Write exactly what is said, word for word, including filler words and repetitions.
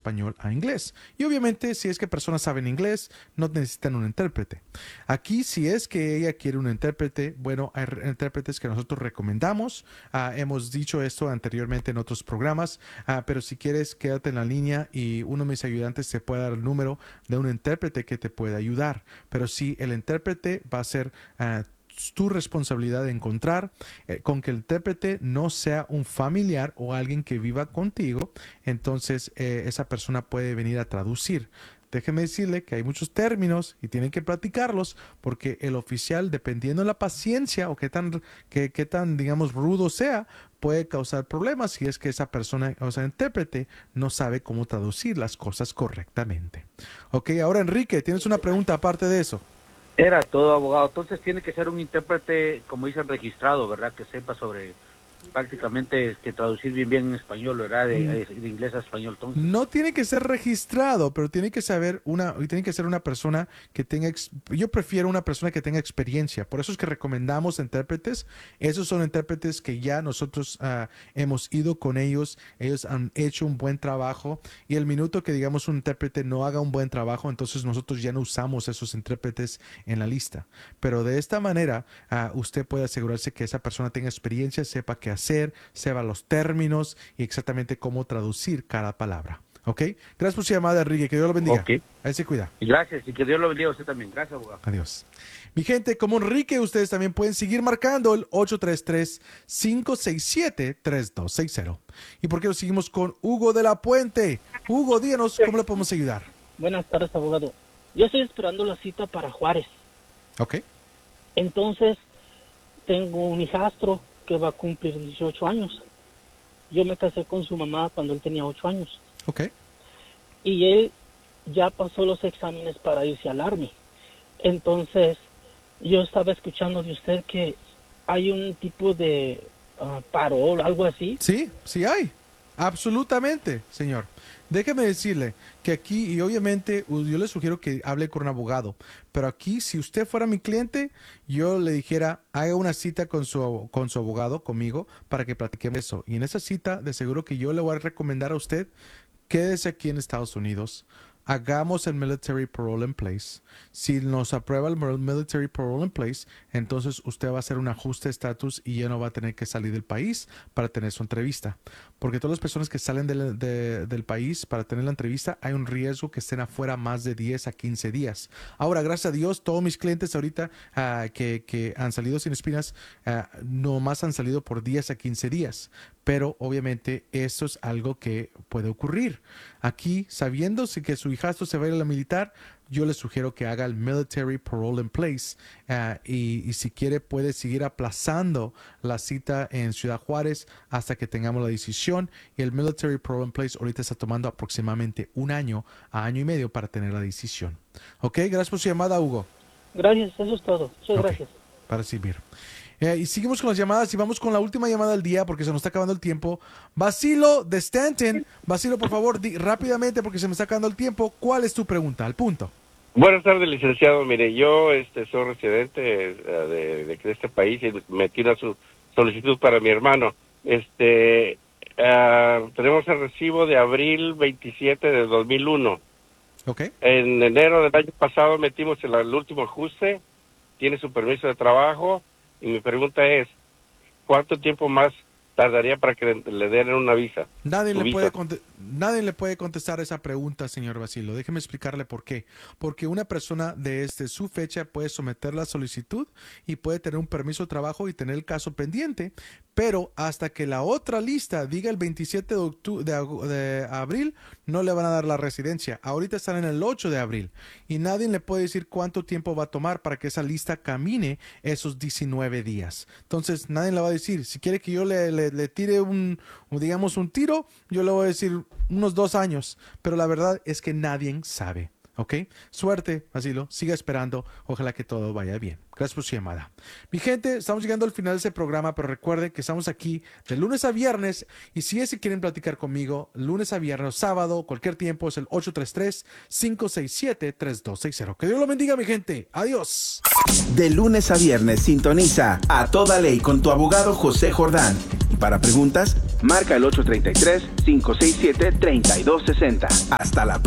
español a inglés. Y obviamente, si es que personas saben inglés, no necesitan un intérprete. Aquí, si es que ella quiere un intérprete, bueno, hay intérpretes que nosotros recomendamos. Uh, hemos dicho esto anteriormente en otros programas, uh, pero si quieres, quédate en la línea y uno de mis ayudantes te puede dar el número de un intérprete que te pueda ayudar. Pero sí, el intérprete va a ser uh, tu responsabilidad de encontrar eh, con que el intérprete no sea un familiar o alguien que viva contigo, entonces eh, esa persona puede venir a traducir. Déjeme decirle que hay muchos términos y tienen que practicarlos porque el oficial, dependiendo de la paciencia o qué tan, qué, qué tan, digamos, rudo sea, puede causar problemas si es que esa persona, o sea, intérprete, no sabe cómo traducir las cosas correctamente. Ok, ahora Enrique, ¿tienes una pregunta aparte de eso? Era todo, abogado. Entonces tiene que ser un intérprete, como dicen, registrado, ¿verdad? Que sepa sobre prácticamente que traducir bien bien en español, ¿verdad? De, de inglés a español. Entonces. No tiene que ser registrado, pero tiene que saber una, tiene que ser una persona que tenga, yo prefiero una persona que tenga experiencia. Por eso es que recomendamos intérpretes. Esos son intérpretes que ya nosotros uh, hemos ido con ellos. Ellos han hecho un buen trabajo y el minuto que digamos un intérprete no haga un buen trabajo, entonces nosotros ya no usamos esos intérpretes en la lista. Pero de esta manera uh, usted puede asegurarse que esa persona tenga experiencia, sepa qué hacer, sepa los términos y exactamente cómo traducir cada palabra. ¿Ok? Gracias por su llamada, Enrique. Que Dios lo bendiga. Ok. Ahí se cuida. Gracias y que Dios lo bendiga a usted también. Gracias, abogado. Adiós. Mi gente, como Enrique, ustedes también pueden seguir marcando el ocho tres tres, cinco seis siete, tres dos seis cero. ¿Y por qué no seguimos con Hugo de la Puente? Hugo, díganos cómo le podemos ayudar. Buenas tardes, abogado. Yo estoy esperando la cita para Juárez. Ok. Entonces, tengo un hijastro que va a cumplir dieciocho años. Yo me casé con su mamá cuando él tenía ocho años. Ok. Y él ya pasó los exámenes para irse al Army. Entonces, yo estaba escuchando de usted que hay un tipo de uh, parol, algo así. Sí, sí hay. Absolutamente, señor. Déjeme decirle que aquí, y obviamente yo le sugiero que hable con un abogado, pero aquí, si usted fuera mi cliente, yo le dijera, haga una cita con su, con su abogado, conmigo, para que platiquemos eso. Y en esa cita, de seguro que yo le voy a recomendar a usted, quédese aquí en Estados Unidos, hagamos el Military Parole in Place. Si nos aprueba el Military Parole in Place, entonces usted va a hacer un ajuste de estatus y ya no va a tener que salir del país para tener su entrevista. Porque todas las personas que salen de, de, del país para tener la entrevista, hay un riesgo que estén afuera más de diez a quince días. Ahora, gracias a Dios, todos mis clientes ahorita uh, que, que han salido sin espinas, uh, nomás han salido por diez a quince días. Pero obviamente eso es algo que puede ocurrir. Aquí, sabiendo que su hijastro se va a ir a la militar, yo le sugiero que haga el Military Parole in Place uh, y, y si quiere puede seguir aplazando la cita en Ciudad Juárez hasta que tengamos la decisión. Y el Military Parole in Place ahorita está tomando aproximadamente un año a año y medio para tener la decisión. Ok, gracias por su llamada, Hugo. Gracias, eso es todo. Muchas okay, gracias. Para servir. Eh, y seguimos con las llamadas y vamos con la última llamada del día porque se nos está acabando el tiempo. Basilo de Stanton. Basilo, por favor, di, rápidamente porque se me está acabando el tiempo. ¿Cuál es tu pregunta? Al punto. Buenas tardes, licenciado. Mire, yo este, soy residente uh, de, de, de este país y metí una su solicitud para mi hermano. Este, uh, tenemos el recibo de abril veintisiete de dos mil uno. Okay. En enero del año pasado metimos el, el último ajuste. Tiene su permiso de trabajo. Y mi pregunta es, ¿cuánto tiempo más tardaría para que le, le den una visa? Nadie le, visa? puede nadie le puede contestar esa pregunta, señor Basilo. Déjeme explicarle por qué. Porque una persona desde su fecha puede someter la solicitud y puede tener un permiso de trabajo y tener el caso pendiente, pero hasta que la otra lista diga el veintisiete de, octubre, de, de abril, no le van a dar la residencia. Ahorita están en el ocho de abril y nadie le puede decir cuánto tiempo va a tomar para que esa lista camine esos diecinueve días. Entonces, nadie le va a decir, si quiere que yo le, le, le tire un, digamos, un tiro, yo le voy a decir unos dos años, pero la verdad es que nadie sabe. ¿Ok? Suerte, Basilo. Siga esperando. Ojalá que todo vaya bien. Gracias por su llamada. Mi gente, estamos llegando al final de este programa, pero recuerden que estamos aquí de lunes a viernes y si es que quieren platicar conmigo, lunes a viernes, sábado, cualquier tiempo, es el ocho tres tres, cinco seis siete, tres dos seis cero. Que Dios lo bendiga, mi gente. Adiós. De lunes a viernes, sintoniza A Toda Ley con tu abogado José Jordán. Y para preguntas, Marca el ocho tres tres, cinco seis siete, tres dos seis cero. Hasta la próxima.